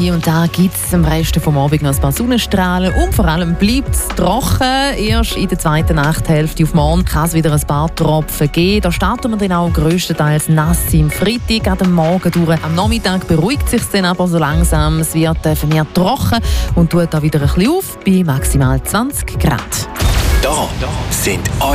Hier und da gibt es am Rest vom Abend noch ein paar Sonnenstrahlen und vor allem bleibt es trocken. Erst in der zweiten Nachthälfte auf morgen kann es wieder ein paar Tropfen geben. Da starten wir dann auch grösstenteils nass im Freitag an dem Morgen durch. Am Nachmittag beruhigt sich dann aber so langsam. Es wird vermehrt trocken und tut da wieder ein bisschen auf bei maximal 20 Grad. Da sind